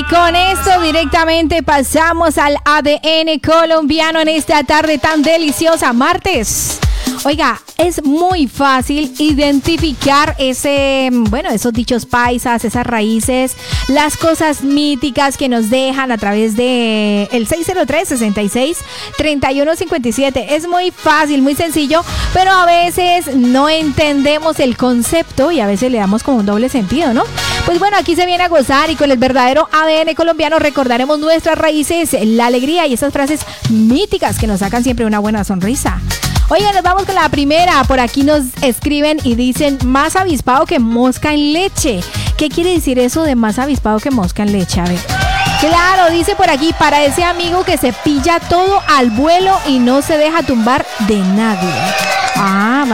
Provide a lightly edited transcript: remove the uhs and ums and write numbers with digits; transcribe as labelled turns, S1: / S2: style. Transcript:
S1: con esto directamente pasamos al ADN colombiano en esta tarde tan deliciosa, martes. Oiga, es muy fácil identificar esos dichos paisas, esas raíces, las cosas míticas que nos dejan a través de el 603-66-3157. Es muy fácil, muy sencillo, pero a veces no entendemos el concepto y a veces le damos como un doble sentido, ¿no? Pues bueno, aquí se viene a gozar y con el verdadero ADN colombiano recordaremos nuestras raíces, la alegría y esas frases míticas que nos sacan siempre una buena sonrisa. Oigan, nos vamos con la primera. Por aquí nos escriben y dicen más avispado que mosca en leche. ¿Qué quiere decir eso de más avispado que mosca en leche? A ver. Claro, dice por aquí, para ese amigo que se pilla todo al vuelo y no se deja tumbar de nadie. Ah,